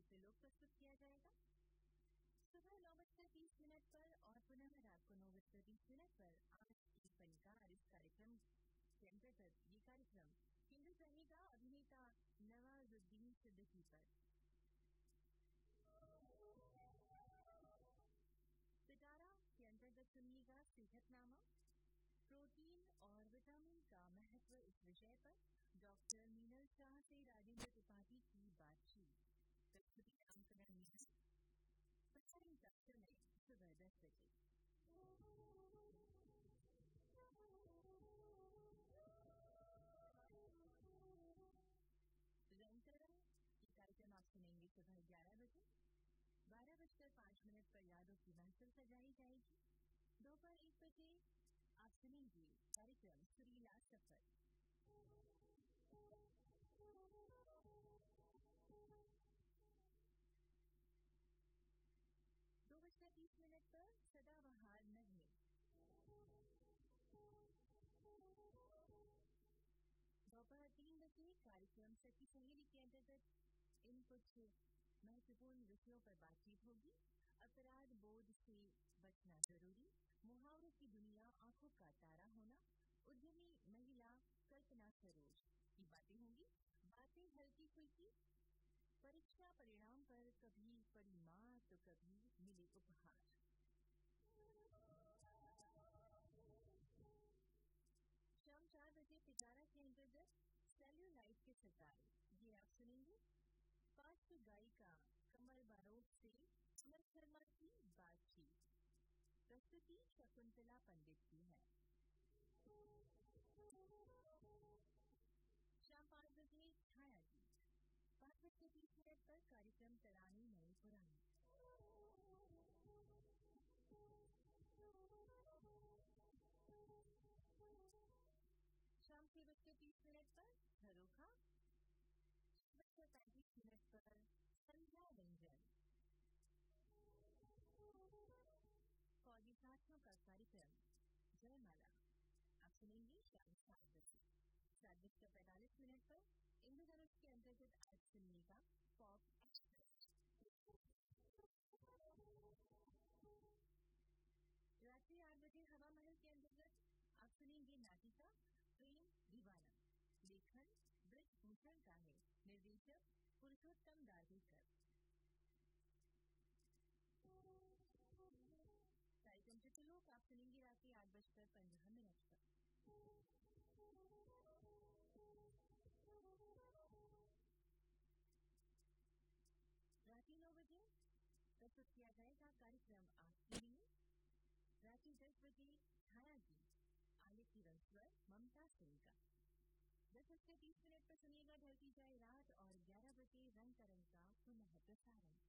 चित्रलोक प्रस्तुत किया जाएगा। सुबह 9:30 पर और पुनः रात को 9:30 पर आज की फनकार इस कार्यक्रम के अंतर्गत ये कार्यक्रम केंद्रित रहेगा अभिनेता नवाजुद्दीन सिद्दीकी पर। सितारा के अंतर्गत सुनिएगा सेहतनामा, प्रोटीन और विटामिन का महत्व इस विषय पर डॉक्टर मीनल शाह से राजेंद्र त्रिपाठी की बातचीत। प्रस्तुति नामकरण मीनल, प्रसारण का समय सुबह 10 बजे। रंगतरंग ये कार्यक्रम आप सुनेंगे सुबह 11 बजे। 12:05 पर यादों की महफिल सजाई जाएगी। दोपहर 1 बजे आप सुनेंगे कार्यक्रम सुरीला सफर। 2:30 पर सदाबहार नगमे। दोपहर 3 बजे कार्यक्रम सखी सहेली के अंतर्गत इन कुछ महत्वपूर्ण विषयों पर बातचीत होगी। अपराध बोध से बचना जरूरी, मुहावरों की दुनिया, आंखों का तारा होना, उद्यमी महिला कल्पना सरोज की बातें होंगी। बातें हल्की फुल्की, परीक्षा परिणाम पर कभी पड़ी मां तो कभी मिले उपहार। शाम 4 बजे पिटारा के अंतर्गत सेल्यूलाइट के सितारे, ये आप सुनेंगे। पार्श्व गायिका कमल बारोट से कमल शर्मा की बातचीत। प्रस्तुति शकुंतला पंडित की है। शाम 5 बजे छाया गीत। 5:30 पर कार्यक्रम तराने नए पुराने। शाम 6:30 पर झरोखा। 6:35 पर संध्या व्यंजन। फौजी साथियों का कार्यक्रम जयमाला आप सुनेंगे शाम 7 बजे। 7:45 पर इंद्रधनुष के अंतर्गत आज सुनिएगा पॉप एक्सप्रेस। रात्रि 8 बजे हवा महल के अंतर्गत आप सुनेंगे नाटिका प्रेम दीवाना। लेखन ब्रजभूषण का है, निर्देशक पुरुषोत्तम दार्वेकर। कार्यक्रम चित्रलोक आप सुनेंगे रात्रि 8:15 पर। रात्रि 9 बजे प्रस्तुत किया जाएगा कार्यक्रम आपके लिए। रात्रि 10 बजे छाया गीत, आलिकी रंसवर ममता सिंह का। 10:30 पर सुनिएगा ढलती जाए रात और 11 बजे रंग तरंग का पुनः प्रसारण।